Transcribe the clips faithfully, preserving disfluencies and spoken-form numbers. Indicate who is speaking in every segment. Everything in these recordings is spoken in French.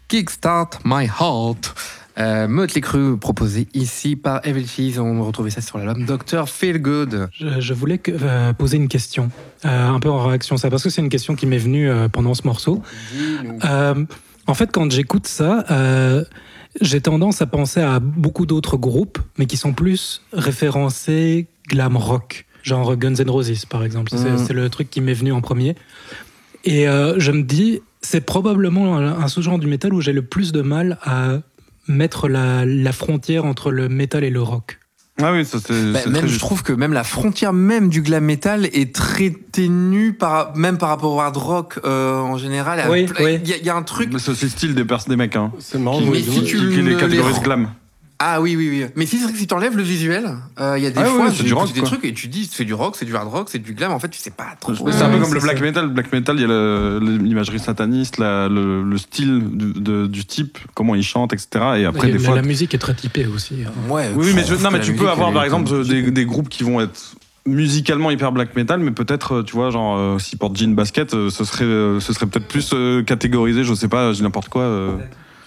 Speaker 1: Kickstart My Heart. Euh, Mötley Crüe proposé ici par Evil Cheese. On retrouvait ça sur l'album docteur Feelgood.
Speaker 2: Je, je voulais que, euh, poser une question, euh, un peu en réaction à ça, parce que c'est une question qui m'est venue euh, pendant ce morceau. Euh, en fait, quand j'écoute ça, euh, j'ai tendance à penser à beaucoup d'autres groupes, mais qui sont plus référencés glam rock, genre Guns N' Roses par exemple. C'est, mmh. c'est le truc qui m'est venu en premier. Et euh, je me dis, c'est probablement un, un sous-genre du métal où j'ai le plus de mal à mettre la, la frontière entre le métal et le rock.
Speaker 3: Ah oui, ça c'est,
Speaker 1: bah,
Speaker 3: c'est
Speaker 1: même
Speaker 3: très
Speaker 1: je
Speaker 3: juste.
Speaker 1: trouve que même la frontière même du glam metal est très ténue par même par rapport au hard rock euh, en général.
Speaker 2: Oui,
Speaker 1: il
Speaker 2: oui.
Speaker 1: y, y a un truc.
Speaker 3: Mais c'est aussi le style des, pers- des mecs, hein.
Speaker 4: C'est marrant.
Speaker 3: Qui,
Speaker 1: Mais
Speaker 3: qui,
Speaker 1: si
Speaker 3: qui,
Speaker 1: tu
Speaker 3: qui les
Speaker 1: ne
Speaker 3: catégorisent
Speaker 1: les-
Speaker 3: glam.
Speaker 1: Ah oui oui oui. Mais si si tu enlèves le visuel, il euh, y a des
Speaker 3: Ah
Speaker 1: fois
Speaker 3: ouais,
Speaker 1: j'ai
Speaker 3: c'est du rock,
Speaker 1: écouté des
Speaker 3: quoi.
Speaker 1: trucs et tu dis c'est du rock, c'est du hard rock, c'est du glam. En fait tu sais pas trop.
Speaker 3: C'est un peu comme le black
Speaker 2: ça.
Speaker 3: metal. Le black metal, il y a le- l'imagerie sataniste, la- le, le style du, de- du type, comment il chante, et cetera. Et après,
Speaker 2: Et
Speaker 3: des
Speaker 2: la,
Speaker 3: fois.
Speaker 2: la musique est très typée aussi. hein.
Speaker 1: Ouais.
Speaker 3: Oui, oui, mais, je- non, mais
Speaker 1: la
Speaker 3: tu peux
Speaker 1: musique,
Speaker 3: avoir
Speaker 1: elle
Speaker 3: par
Speaker 1: est
Speaker 3: exemple
Speaker 1: comme-
Speaker 3: des, des groupes qui vont être musicalement hyper black metal, mais peut-être, tu vois, genre, euh, si pour Jean Basket, euh, ce serait, euh, ce serait peut-être plus euh, catégorisé, je sais pas, je dis n'importe quoi. euh,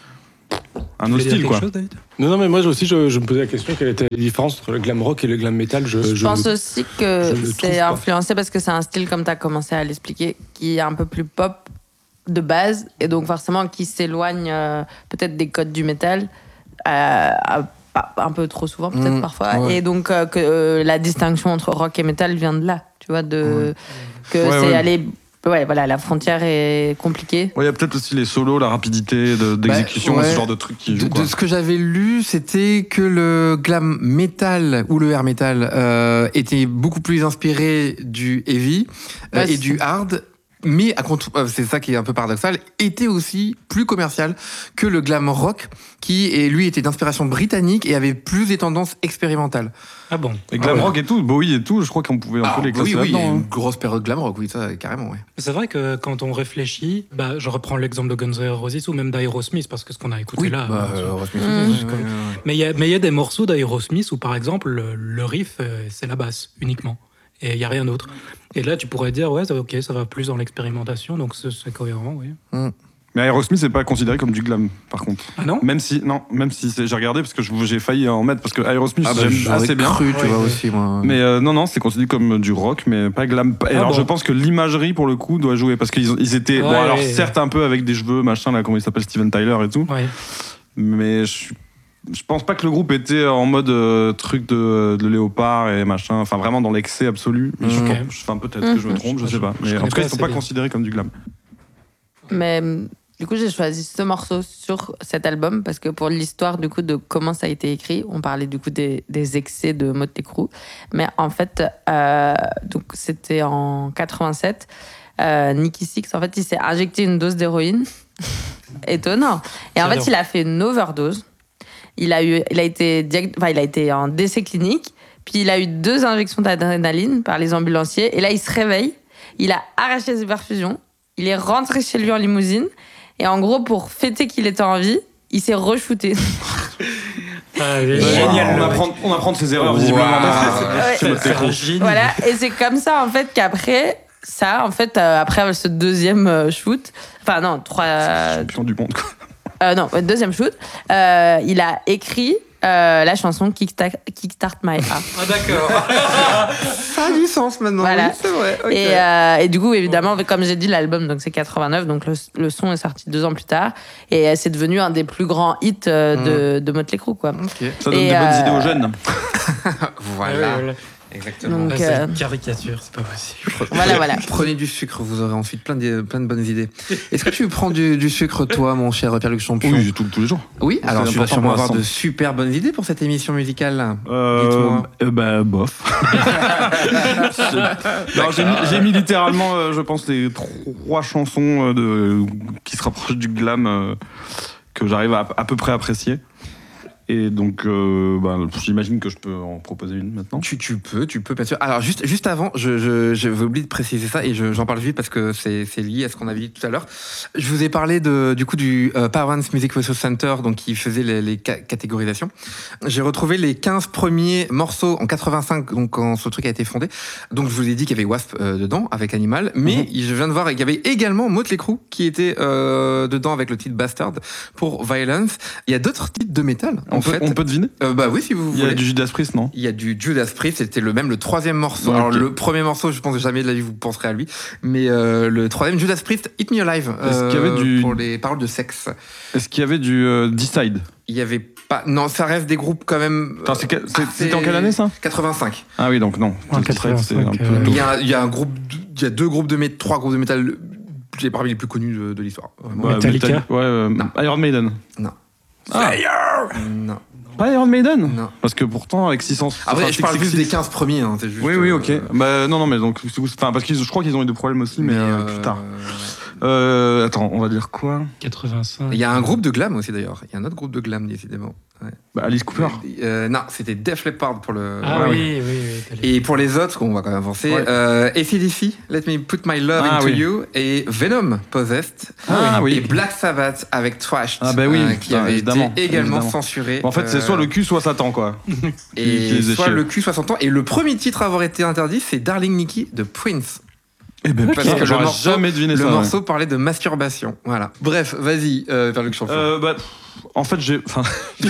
Speaker 3: un
Speaker 2: Tu
Speaker 3: autre
Speaker 2: voulais dire
Speaker 3: style,
Speaker 2: quelque
Speaker 3: quoi.
Speaker 2: chose, David ?
Speaker 4: Non, non, mais moi aussi, je, je me posais la question quelle était la différence entre le glam rock et le glam metal. Je,
Speaker 5: Je,
Speaker 4: je
Speaker 5: pense aussi que
Speaker 4: je le trouve
Speaker 5: c'est
Speaker 4: pas.
Speaker 5: influencé parce que c'est un style, comme tu as commencé à l'expliquer, qui est un peu plus pop de base et donc forcément qui s'éloigne euh, peut-être des codes du métal euh, un peu trop souvent peut-être
Speaker 1: Mmh,
Speaker 5: parfois
Speaker 1: ouais.
Speaker 5: et donc euh, que euh, la distinction entre rock et métal vient de là, tu vois, de que
Speaker 3: Ouais,
Speaker 5: c'est
Speaker 3: ouais.
Speaker 5: aller ouais voilà, la frontière est compliquée.
Speaker 3: Ouais, il y a peut-être aussi les solos, la rapidité de- d'exécution,
Speaker 1: Bah, ouais.
Speaker 3: ce genre de trucs qui
Speaker 1: De,
Speaker 3: jouent, quoi.
Speaker 1: de ce que j'avais lu, c'était que le glam metal ou le air metal euh, était beaucoup plus inspiré du heavy euh,
Speaker 5: Ouais,
Speaker 1: et
Speaker 5: c'est
Speaker 1: du hard. Mais à contre- euh, c'est ça qui est un peu paradoxal, était aussi plus commercial que le glam rock, qui et lui était d'inspiration britannique et avait plus des tendances expérimentales.
Speaker 2: Ah bon.
Speaker 3: Et glam
Speaker 1: Ah ouais.
Speaker 3: rock et tout, Bowie et tout, je crois qu'on pouvait un peu les classer
Speaker 1: oui, oui, il y a
Speaker 3: là-dedans.
Speaker 1: une
Speaker 3: hein.
Speaker 1: grosse période glam rock, oui, ça carrément, oui.
Speaker 2: C'est vrai que quand on réfléchit, bah, je reprends l'exemple de Guns N' Roses ou même d'Aerosmith, parce que ce qu'on a écouté
Speaker 1: Oui,
Speaker 2: là.
Speaker 1: bah,
Speaker 2: euh,
Speaker 1: euh, Aerosmith,
Speaker 5: Mmh.
Speaker 1: oui,
Speaker 2: Ouais,
Speaker 1: oui,
Speaker 2: ouais.
Speaker 1: oui, oui.
Speaker 2: Mais il y a, mais il y a des morceaux d'Aerosmith où, par exemple, le, le riff, euh, c'est la basse uniquement. Et il n'y a rien d'autre. Et là, tu pourrais dire, ouais, ça- ok, ça va plus dans l'expérimentation, donc c'est, c'est cohérent, oui.
Speaker 3: Mais Aerosmith, c'est pas considéré comme du glam, par contre.
Speaker 2: Ah non ?
Speaker 3: Même si, non, même si c'est- j'ai regardé parce que je- j'ai failli en mettre parce que Aerosmith,
Speaker 1: Ah bah,
Speaker 3: j'aime
Speaker 1: j'aurais
Speaker 3: assez bien.
Speaker 1: cru, tu
Speaker 2: Ouais,
Speaker 1: vois,
Speaker 2: ouais.
Speaker 1: aussi, moi.
Speaker 3: Mais euh, non, non, c'est considéré comme du rock, mais pas glam. Et
Speaker 2: Ah
Speaker 3: alors,
Speaker 2: bon.
Speaker 3: je pense que l'imagerie, pour le coup, doit jouer parce qu'ils ont- ils étaient, bon,
Speaker 2: Ouais,
Speaker 3: alors
Speaker 2: ouais.
Speaker 3: certes un peu avec des cheveux, machin, là, comment il s'appelle, Steven Tyler et tout,
Speaker 2: Ouais.
Speaker 3: mais je, suis- je pense pas que le groupe était en mode euh, truc de, de léopard et machin, enfin vraiment dans l'excès absolu. Mais je
Speaker 2: Ok.
Speaker 3: pense, enfin, peut-être que je me trompe, je
Speaker 2: Je-
Speaker 3: sais pas.
Speaker 2: je
Speaker 3: Mais en
Speaker 2: connais
Speaker 3: tout cas,
Speaker 2: pas
Speaker 3: ils sont
Speaker 2: assez
Speaker 3: pas
Speaker 2: bien.
Speaker 3: considérés comme du glam.
Speaker 5: Mais du coup, j'ai choisi ce morceau sur cet album parce que pour l'histoire du coup de comment ça a été écrit, on parlait du coup des, des excès de Mötley Crüe, mais en fait, euh, donc c'était en quatre-vingt-sept. Euh, Nicky Six, en fait, il s'est injecté une dose d'héroïne. Étonnant. Et en fait,
Speaker 2: J'adore.
Speaker 5: il a fait une overdose. Il a eu, il a été, diag- enfin, il a été en décès clinique. Puis il a eu deux injections d'adrénaline par les ambulanciers. Et là, il se réveille. Il a arraché ses perfusions. Il est rentré chez lui en limousine. Et en gros, pour fêter qu'il était en vie, il s'est re-shooté.
Speaker 2: Ah, il est
Speaker 5: Et-
Speaker 2: génial.
Speaker 3: on,
Speaker 2: le
Speaker 3: apprend,
Speaker 2: mec.
Speaker 3: on apprend de ses erreurs, visiblement.
Speaker 5: Ouais.
Speaker 3: C'est Mötley
Speaker 2: C'est
Speaker 3: Crüe.
Speaker 2: un génie.
Speaker 5: Voilà. Et c'est comme ça, en fait, qu'après ça, en fait, euh, après ce deuxième euh, shoot, enfin non, trois,
Speaker 3: Champion du monde, quoi.
Speaker 5: euh, non, ouais, deuxième shoot, euh, il a écrit euh, la chanson Kickstart, Kickstart My Heart.
Speaker 2: Ah, d'accord.
Speaker 1: Ça a du sens maintenant,
Speaker 5: Voilà.
Speaker 1: oui, c'est vrai. ok.
Speaker 5: Et, euh, et du coup, évidemment, comme j'ai dit, l'album, donc c'est quatre-vingt-neuf, donc le, le son est sorti deux ans plus tard, et euh, c'est devenu un des plus grands hits euh, de, de Mötley Crüe, quoi.
Speaker 1: Ok.
Speaker 3: Ça donne
Speaker 5: Et,
Speaker 3: des bonnes
Speaker 5: euh,
Speaker 3: idées aux jeunes.
Speaker 1: Voilà.
Speaker 2: Ouais, ouais, ouais.
Speaker 1: Exactement.
Speaker 5: Donc,
Speaker 2: Ah, c'est
Speaker 5: euh,
Speaker 2: une caricature, c'est pas possible.
Speaker 5: Voilà, voilà.
Speaker 1: Prenez du sucre, vous aurez ensuite plein de, plein de bonnes idées. Est-ce que tu prends du, du sucre, toi, mon cher Pierre-Luc Champion?
Speaker 3: Oui, tout- tous les jours.
Speaker 1: Oui, alors
Speaker 3: C'est
Speaker 1: tu vas
Speaker 3: important
Speaker 1: sûrement
Speaker 3: pour la
Speaker 1: avoir
Speaker 3: santé.
Speaker 1: de super bonnes idées pour cette émission musicale.
Speaker 3: Euh,
Speaker 1: Dites-moi.
Speaker 3: euh, bah, bof. J'ai- non, j'ai, mis, j'ai mis littéralement, euh, je pense, les trois chansons euh, de, qui se rapprochent du glam euh, que j'arrive à à peu près apprécier. Et donc, euh, bah, j'imagine que je peux en proposer une maintenant.
Speaker 1: Tu, tu peux, tu peux, bien sûr. Alors, juste, juste avant, je, je, j'avais oublié de préciser ça et je, j'en parle vite parce que c'est, c'est lié à ce qu'on avait dit tout à l'heure. Je vous ai parlé de, du coup du euh, Parents Music Resource Center, donc qui faisait les, les ca- catégorisations. J'ai retrouvé les quinze premiers morceaux en quatre-vingt-cinq, donc quand ce truc a été fondé. Donc, je vous ai dit qu'il y avait Wasp euh, dedans avec Animal, mais mm-hmm. je viens de voir qu'il y avait également Motley Crue qui était euh, dedans avec le titre Bastard pour Violence. Il y a d'autres titres de métal.
Speaker 3: On, peut,
Speaker 1: fait,
Speaker 3: on peut deviner
Speaker 1: euh, Bah oui, si vous voulez.
Speaker 3: Il y a du Judas Priest, non?
Speaker 1: Il y a du Judas Priest, c'était le même, le troisième morceau. Ouais, Alors, okay. le premier morceau, je pense que jamais de la vie vous penserez à lui. Mais euh, le troisième, Judas Priest, Hit Me Alive.
Speaker 3: Est-ce euh, qu'il y avait du...
Speaker 1: Pour les paroles de sexe.
Speaker 3: Est-ce qu'il y avait du euh, Decide?
Speaker 1: Il y avait pas. Non, ça reste des groupes quand même.
Speaker 3: Attends, c'est, c'est, c'est... C'était en quelle année ça?
Speaker 1: quatre-vingt-cinq.
Speaker 3: Ah oui, donc non.
Speaker 2: En quatre-vingt-cinq.
Speaker 3: C'est un peu
Speaker 1: euh... il, y a, il y a un groupe. Il y a deux groupes de métal, trois groupes de métal. Les parmi les plus connus de, de l'histoire.
Speaker 3: Ouais,
Speaker 2: Metallica.
Speaker 3: Metal... Ouais, euh, Iron Maiden.
Speaker 1: Non.
Speaker 3: Ah.
Speaker 1: Non.
Speaker 3: Pas Iron Maiden?
Speaker 1: Non.
Speaker 3: Parce que pourtant, avec six cents...
Speaker 1: Après, enfin, je parle juste des quinze premiers. Hein, c'est juste,
Speaker 3: oui, oui, ok.
Speaker 1: Euh...
Speaker 3: Bah, non, non, mais donc... Enfin, parce que je crois qu'ils ont eu des problèmes aussi, mais, mais euh, plus tard. Euh... Euh, attends, on va dire quoi?
Speaker 2: quatre-vingt-cinq.
Speaker 1: Il y a un groupe de glam aussi, d'ailleurs. Il y a un autre groupe de glam, décidément. Ouais.
Speaker 3: Bah, Alice Cooper.
Speaker 1: Euh, non, c'était Def Leppard pour le...
Speaker 2: Ah
Speaker 1: ouais,
Speaker 2: oui, oui, oui, oui.
Speaker 1: Et pour les autres, on va quand même avancer, ouais. euh, A C D C, Let Me Put My Love
Speaker 3: ah,
Speaker 1: Into
Speaker 3: oui.
Speaker 1: You, et Venom, Possessed,
Speaker 3: ah, oui.
Speaker 1: et Black Sabbath avec Thrashed,
Speaker 3: ah, bah oui,
Speaker 1: euh, qui
Speaker 3: ah,
Speaker 1: avait
Speaker 3: évidemment,
Speaker 1: été également
Speaker 3: évidemment.
Speaker 1: censuré.
Speaker 3: En fait, c'est
Speaker 1: euh...
Speaker 3: soit le cul, soit Satan, quoi.
Speaker 1: Et soit le cul, soit Satan. Et le premier titre à avoir été interdit, c'est Darling Nikki de Prince.
Speaker 3: Eh ben,
Speaker 1: parce que
Speaker 3: j'aurais
Speaker 1: le morceau,
Speaker 3: jamais deviné
Speaker 1: le
Speaker 3: ça.
Speaker 1: Le morceau ouais. parlait de masturbation. Voilà. Bref, vas-y, euh, Pierre-Luc Champion.
Speaker 3: Euh, bah, en fait, j'ai, enfin,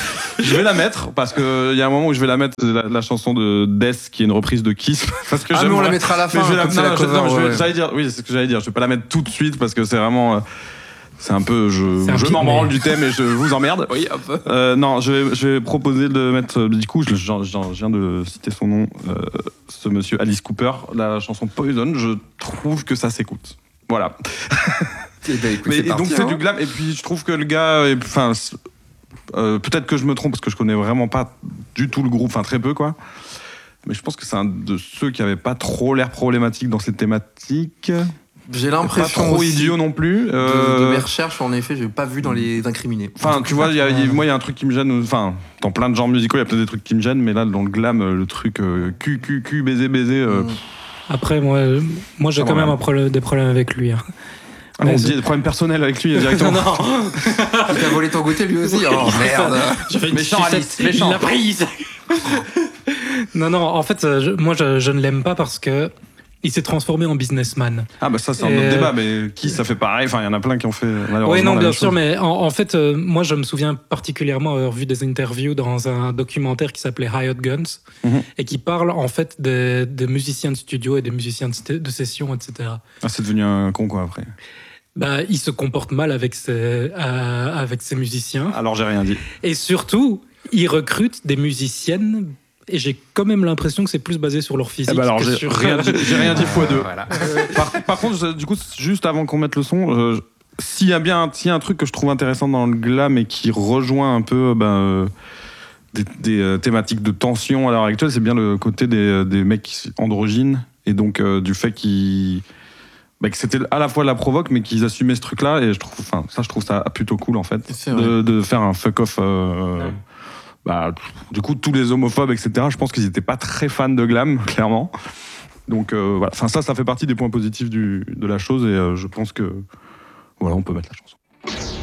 Speaker 3: je vais la mettre parce que il y a un moment où je vais la mettre la, la chanson de Death qui est une reprise de Kiss parce que
Speaker 1: ah mais on la mettra à la fin.
Speaker 3: Mais je vais la,
Speaker 1: non,
Speaker 3: non,
Speaker 1: la
Speaker 3: je,
Speaker 1: cover,
Speaker 3: non, je vais,
Speaker 1: ouais.
Speaker 3: j'allais dire, oui, c'est ce que j'allais dire. Je vais pas la mettre tout de suite parce que c'est vraiment. Euh, C'est un peu, je,
Speaker 2: c'est un
Speaker 3: je
Speaker 2: petit,
Speaker 3: m'en branle
Speaker 2: mais...
Speaker 3: du thème et je vous emmerde.
Speaker 1: Oui, un peu.
Speaker 3: Euh, non, je vais, je vais proposer de mettre, du coup, je, je, je, je viens de citer son nom, euh, ce monsieur Alice Cooper, la chanson Poison, je trouve que ça s'écoute. Voilà.
Speaker 1: Et, ben, écoute,
Speaker 3: mais,
Speaker 1: c'est
Speaker 3: et
Speaker 1: parti,
Speaker 3: donc c'est
Speaker 1: hein.
Speaker 3: du glam, et puis je trouve que le gars, enfin, euh, peut-être que je me trompe parce que je connais vraiment pas du tout le groupe, enfin très peu quoi. Mais je pense que c'est un de ceux qui avait pas trop l'air problématique dans cette thématique.
Speaker 1: J'ai l'impression
Speaker 3: pas trop
Speaker 1: aussi
Speaker 3: idiot non plus.
Speaker 1: De,
Speaker 3: euh...
Speaker 1: de mes recherches, en effet, j'ai pas vu dans les incriminés.
Speaker 3: Enfin, tu vois, y a, y a, moi, il y a un truc qui me gêne. Enfin, dans plein de genres musicaux, il y a peut-être des trucs qui me gênent, mais là, dans le glam, le truc euh, cul, cul, cul, baiser, baiser. Euh,
Speaker 1: mmh.
Speaker 2: Après, moi, moi j'ai
Speaker 3: ça
Speaker 2: quand même
Speaker 3: va.
Speaker 2: un problème, des problèmes avec lui. Hein.
Speaker 3: Ah non, on dit des problèmes personnels avec lui directement.
Speaker 2: Non,
Speaker 1: il a volé ton goûter lui aussi. Oh merde.
Speaker 2: Méchant Alice, méchant. Il l'a prise. Non, non, en fait, je, moi, je, je ne l'aime pas parce que il s'est transformé en businessman.
Speaker 3: Ah bah ça c'est un
Speaker 2: et
Speaker 3: autre
Speaker 2: euh...
Speaker 3: débat, mais qui ça fait pareil? Enfin il y en a plein qui ont fait malheureusement.
Speaker 2: Oui non
Speaker 3: la
Speaker 2: bien
Speaker 3: même
Speaker 2: sûr,
Speaker 3: chose.
Speaker 2: mais en, en fait euh, moi je me souviens particulièrement avoir vu des interviews dans un documentaire qui s'appelait Riot Guns mm-hmm. et qui parle en fait des, des musiciens de studio et des musiciens de, de session, et cetera.
Speaker 3: Ah c'est devenu un con quoi après.
Speaker 2: Bah il se comporte mal avec ses euh, avec ses musiciens.
Speaker 3: Alors j'ai rien dit.
Speaker 2: Et surtout il recrute des musiciennes. Et j'ai quand même l'impression que c'est plus basé sur leur physique.
Speaker 3: Eh ben alors,
Speaker 2: que
Speaker 3: j'ai,
Speaker 2: sur...
Speaker 3: rien dit, j'ai rien dit fois deux.
Speaker 1: Voilà.
Speaker 3: Par, par contre, du coup, juste avant qu'on mette le son, euh, s'il y a bien s'il y a un truc que je trouve intéressant dans le glam et qui rejoint un peu ben, euh, des, des euh, thématiques de tension à l'heure actuelle, c'est bien le côté des, des mecs androgynes et donc euh, du fait qu'ils bah, que c'était à la fois la provoque, mais qu'ils assumaient ce truc-là. Et je trouve, enfin, ça, je trouve ça plutôt cool en fait, de, de faire un fuck off. Euh, ouais. Bah, du coup, tous les homophobes, et cetera, je pense qu'ils n'étaient pas très fans de glam, clairement. Donc, euh, voilà. Enfin, ça, ça fait partie des points positifs du, de la chose, et euh, je pense que. Voilà, on peut mettre la chanson.